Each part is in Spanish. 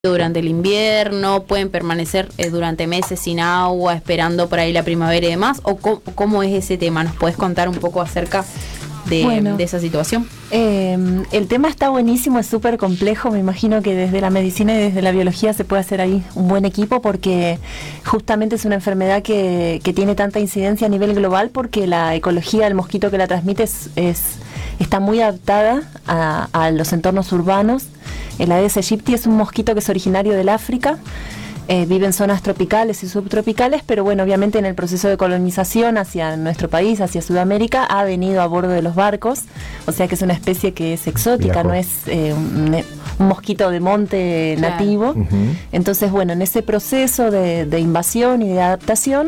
durante el invierno, pueden permanecer durante meses sin agua, esperando por ahí la primavera y demás, o cómo es ese tema. ¿Nos podés contar un poco acerca de esa situación? El tema está buenísimo, es súper complejo. Me imagino que desde la medicina y desde la biología se puede hacer ahí un buen equipo, porque justamente es una enfermedad que tiene tanta incidencia a nivel global, porque la ecología del mosquito que la transmite está muy adaptada a los entornos urbanos. El Aedes aegypti es un mosquito que es originario del África, vive en zonas tropicales y subtropicales, pero bueno, obviamente en el proceso de colonización hacia nuestro país, hacia Sudamérica, ha venido a bordo de los barcos, o sea que es una especie que es exótica, no es un mosquito de monte nativo. Uh-huh. Entonces, bueno, en ese proceso de invasión y de adaptación,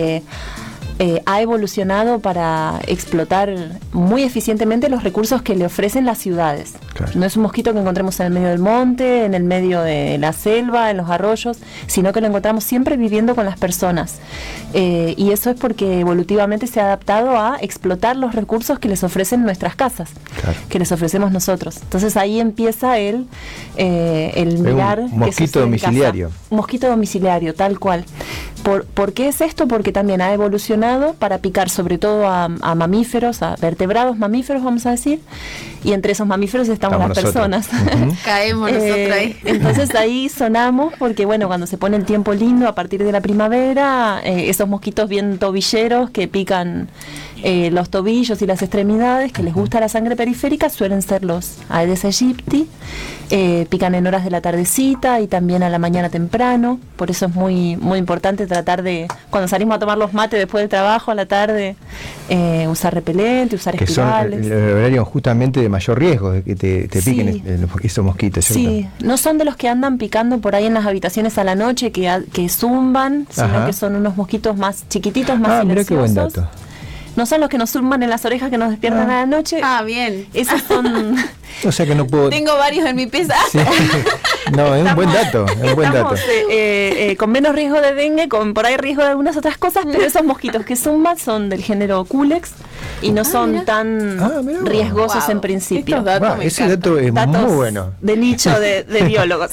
ha evolucionado para explotar muy eficientemente los recursos que le ofrecen las ciudades. Claro. No es un mosquito que encontremos en el medio del monte, en el medio de la selva, en los arroyos, sino que lo encontramos siempre viviendo con las personas. Y eso es porque evolutivamente se ha adaptado a explotar los recursos que les ofrecen nuestras casas, claro, que les ofrecemos nosotros. Entonces ahí empieza el mirar... Un mosquito domiciliario. Un mosquito domiciliario, tal cual. ¿Por qué es esto? Porque también ha evolucionado para picar sobre todo a mamíferos, a vertebrados mamíferos, vamos a decir, y entre esos mamíferos estamos las personas. Uh-huh. Caemos nosotros ahí. Entonces ahí sonamos, porque bueno, cuando se pone el tiempo lindo a partir de la primavera, esos mosquitos bien tobilleros que pican los tobillos y las extremidades, que les gusta la sangre periférica, suelen ser los Aedes aegypti. Pican en horas de la tardecita y también a la mañana temprano. Por eso es muy, muy importante tratar de, cuando salimos a tomar los mates después del trabajo a la tarde, usar repelente, usar espirales. Que son el horario justamente de mayor riesgo de que te piquen esos mosquitos, ¿cierto? Sí, no son de los que andan picando por ahí en las habitaciones a la noche, que zumban, sino Ajá, que son unos mosquitos más chiquititos, más silenciosos. Mira qué buen dato. No son los que nos zumban en las orejas, que nos despiertan a la noche. Ah, bien. Esos son... O sea que no puedo... Tengo varios en mi pieza. Sí. No, es un buen dato. Estamos con menos riesgo de dengue, con por ahí riesgo de algunas otras cosas, pero esos mosquitos que zumban son del género Culex y no son tan riesgosos en principio. Ese dato es muy bueno. De nicho de biólogos.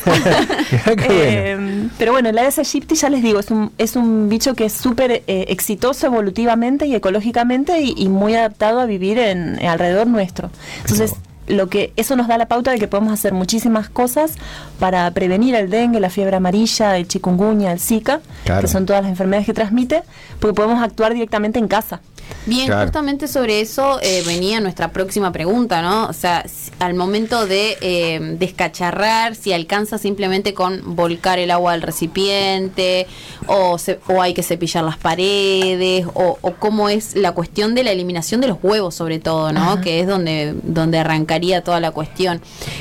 Bueno. Pero bueno, el Aedes aegypti, ya les digo, es un bicho que es súper exitoso evolutivamente y ecológicamente y muy adaptado a vivir alrededor nuestro. Entonces, eso nos da la pauta de que podemos hacer muchísimas cosas para prevenir el dengue, la fiebre amarilla, el chikungunya, el Zika, claro, que son todas las enfermedades que transmite, porque podemos actuar directamente en casa. Bien, claro, justamente sobre eso venía nuestra próxima pregunta, ¿no? O sea, al momento de descacharrar, si alcanza simplemente con volcar el agua al recipiente, o hay que cepillar las paredes, o cómo es la cuestión de la eliminación de los huevos, sobre todo, ¿no? Ajá. Que es donde arrancaría toda la cuestión.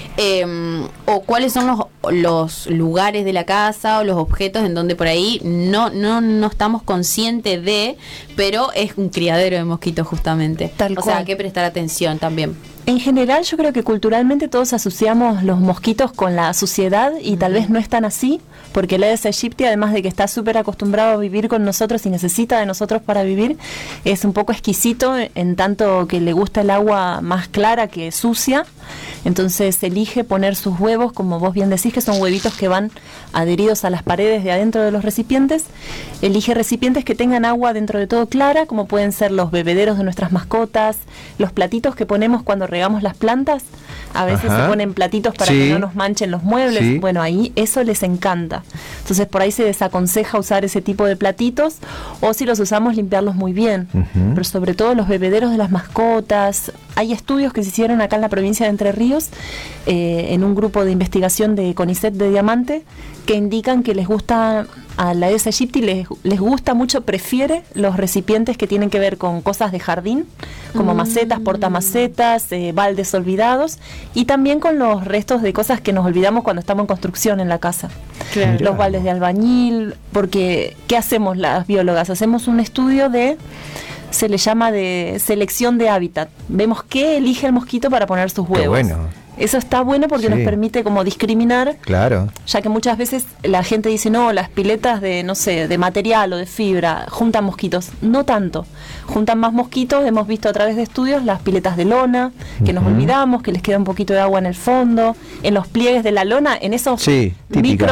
O cuáles son los lugares de la casa o los objetos en donde por ahí no estamos conscientes de, pero es un criadero de mosquitos justamente. Tal cual. O sea, hay que prestar atención también. En general, yo creo que culturalmente todos asociamos los mosquitos con la suciedad y tal vez no es tan así, porque el Aedes aegypti, además de que está súper acostumbrado a vivir con nosotros y necesita de nosotros para vivir, es un poco exquisito en tanto que le gusta el agua más clara que sucia. Entonces elige poner sus huevos, como vos bien decís, que son huevitos que van adheridos a las paredes de adentro de los recipientes. Elige recipientes que tengan agua dentro de todo clara, como pueden ser los bebederos de nuestras mascotas, los platitos que ponemos cuando regamos las plantas. A veces se ponen platitos para que no nos manchen los muebles. Sí. Bueno, ahí eso les encanta. Entonces por ahí se desaconseja usar ese tipo de platitos, o si los usamos, limpiarlos muy bien. Uh-huh. Pero sobre todo los bebederos de las mascotas. Hay estudios que se hicieron acá en la provincia de Entre Ríos, en un grupo de investigación de CONICET de Diamante, que indican que les gusta a la Aedes aegypti, les gusta mucho, prefiere los recipientes que tienen que ver con cosas de jardín, como macetas, portamacetas, baldes olvidados, y también con los restos de cosas que nos olvidamos cuando estamos en construcción en la casa. Claro. Los baldes de albañil, porque ¿qué hacemos las biólogas? Hacemos un estudio se le llama de selección de hábitat. Vemos qué elige el mosquito para poner sus huevos. Qué bueno. Eso está bueno porque Sí. nos permite como discriminar, Claro. ya que muchas veces la gente dice, no, las piletas de, no sé, de material o de fibra juntan mosquitos. No tanto. Juntan más mosquitos, hemos visto a través de estudios las piletas de lona, que nos olvidamos, que les queda un poquito de agua en el fondo, en los pliegues de la lona, en esos Sí, típica.